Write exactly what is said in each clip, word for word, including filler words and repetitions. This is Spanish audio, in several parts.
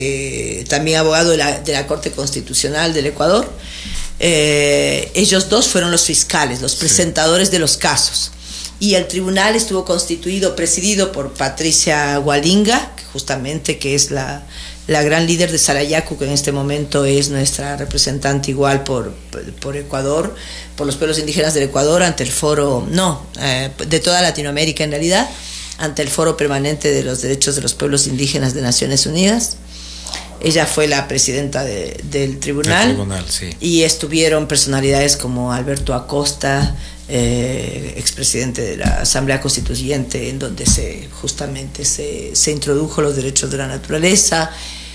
eh, también abogado de la, de la Corte Constitucional del Ecuador. Eh, ellos dos fueron los fiscales, los presentadores sí. de los casos. Y el tribunal estuvo constituido, presidido por Patricia Hualinga, que justamente que es la, la gran líder de Sarayaku, que en este momento es nuestra representante igual por, por Ecuador, por los pueblos indígenas del Ecuador, ante el foro, no, eh, de toda Latinoamérica en realidad, ante el Foro Permanente de los Derechos de los Pueblos Indígenas de Naciones Unidas. Ella fue la presidenta de, del tribunal, el tribunal sí. Y estuvieron personalidades como Alberto Acosta, eh, expresidente de la Asamblea Constituyente, en donde se justamente se, se introdujo los derechos de la naturaleza.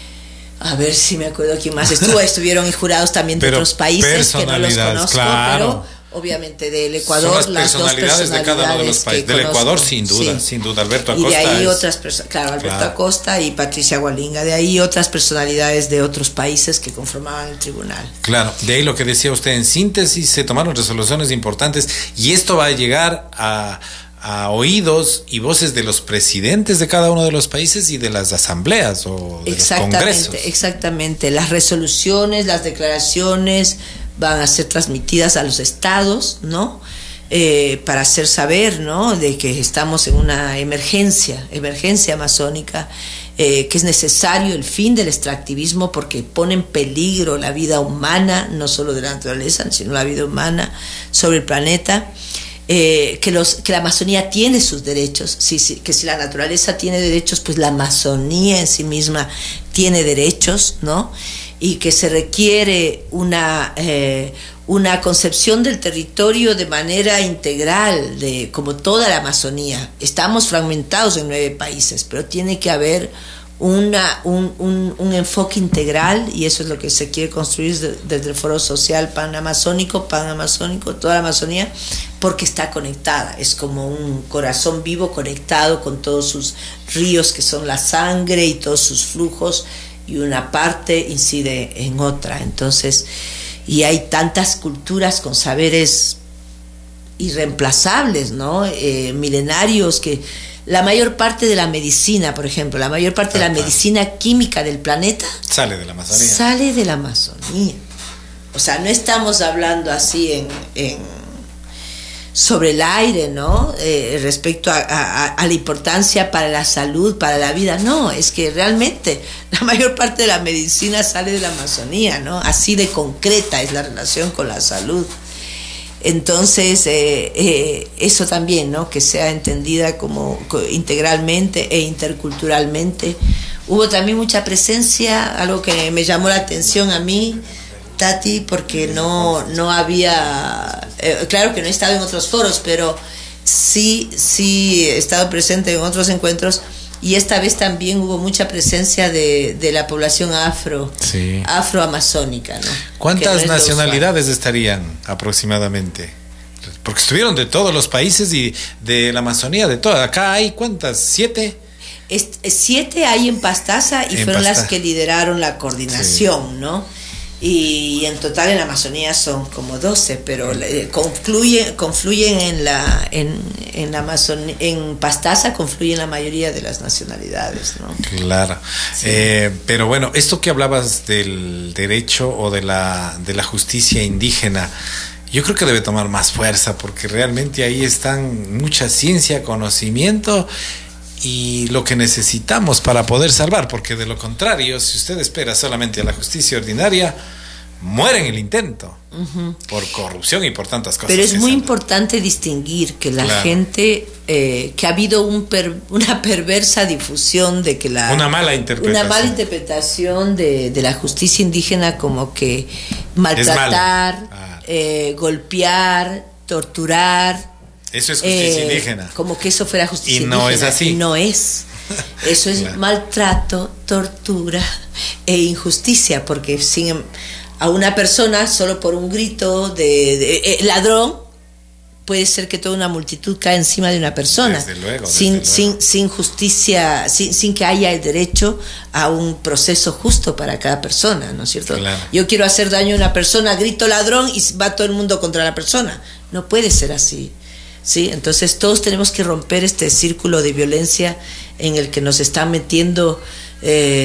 A ver si me acuerdo quién más estuvo. Estuvieron jurados también de otros países que no los conozco, claro. pero obviamente del Ecuador. Son las personalidades, las dos personalidades de cada uno de los países. Del Ecuador sin duda, sí. sin duda. Alberto Acosta. Y de ahí es... otras personas, claro, Alberto claro. Acosta y Patricia Hualinga. De ahí otras personalidades de otros países que conformaban el tribunal. Claro, de ahí lo que decía usted, en síntesis se tomaron resoluciones importantes y esto va a llegar a, a oídos y voces de los presidentes de cada uno de los países y de las asambleas o de los congresos. Exactamente, las resoluciones, las declaraciones van a ser transmitidas a los estados, ¿no? Eh, para hacer saber, ¿no?, de que estamos en una emergencia, emergencia amazónica, eh, que es necesario el fin del extractivismo porque pone en peligro la vida humana, no solo de la naturaleza, sino la vida humana sobre el planeta. Eh, que, los, que la Amazonía tiene sus derechos, sí, sí, que si la naturaleza tiene derechos, pues la Amazonía en sí misma tiene derechos, ¿no? Y que se requiere una, eh, una concepción del territorio de manera integral, de, como toda la Amazonía. Estamos fragmentados en nueve países, pero tiene que haber una, un, un, un enfoque integral, y eso es lo que se quiere construir desde, desde el Foro Social Panamazónico, Panamazónico, toda la Amazonía, porque está conectada, es como un corazón vivo conectado con todos sus ríos que son la sangre y todos sus flujos, y una parte incide en otra. Entonces, y hay tantas culturas con saberes irreemplazables, ¿no? Eh, milenarios, que la mayor parte de la medicina, por ejemplo, la mayor parte de la medicina química del planeta sale de la Amazonía. Sale de la Amazonía. O sea, no estamos hablando así en, en sobre el aire, ¿no? Eh, respecto a, a, a la importancia para la salud, para la vida. No, es que realmente la mayor parte de la medicina sale de la Amazonía, ¿no? Así de concreta es la relación con la salud. Entonces, eh, eh, eso también, ¿no?, que sea entendida como integralmente e interculturalmente. Hubo también mucha presencia, algo que me llamó la atención a mí, Tati, porque no, no había, eh, claro que no he estado en otros foros, pero sí, sí he estado presente en otros encuentros, y esta vez también hubo mucha presencia de, de la población afro, sí. afroamazónica, ¿no? ¿Cuántas no nacionalidades estarían aproximadamente? Porque estuvieron de todos los países y de la Amazonía, de todas. Acá hay, ¿cuántas? ¿Siete? Es, siete hay en Pastaza y en fueron Pastaza. Las que lideraron la coordinación, sí. ¿no? Y en total en la Amazonía son como doce, pero eh, confluyen, confluyen en la en, en la Amazon, en Pastaza confluyen la mayoría de las nacionalidades, ¿no? Claro. Sí. Eh, pero bueno, esto que hablabas del derecho o de la de la justicia indígena, yo creo que debe tomar más fuerza, porque realmente ahí están mucha ciencia, conocimiento y lo que necesitamos para poder salvar, porque de lo contrario, si usted espera solamente a la justicia ordinaria, muere en el intento, uh-huh. por corrupción y por tantas cosas. Pero es muy importante distinguir que la claro. gente, eh, que ha habido un per, una perversa difusión de que la... Una mala interpretación. Una mala interpretación de, de la justicia indígena, como que maltratar, ah. eh, golpear, torturar... Eso es justicia eh, indígena. Como que eso fuera justicia indígena. Y no indígena. Es así. Y no es. Eso es claro. maltrato, tortura e injusticia, porque sin, a una persona, solo por un grito de, de eh, ladrón, puede ser que toda una multitud cae encima de una persona. Desde luego, sin, desde sin, luego. sin justicia, sin, sin que haya el derecho a un proceso justo para cada persona, ¿no es cierto? Claro. Yo quiero hacer daño a una persona, grito ladrón y va todo el mundo contra la persona. No puede ser así. ¿Sí? Entonces todos tenemos que romper este círculo de violencia en el que nos están metiendo eh,